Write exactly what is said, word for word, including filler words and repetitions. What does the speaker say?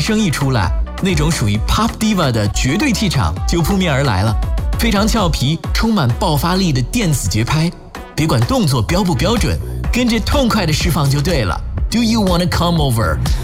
声一出来，那种属于 Pop Diva 的绝对气场就扑面而来了。非常俏皮、充满爆发力的电子节拍，别管动作标不标准，跟着痛快的释放就对了。Do you wanna come over?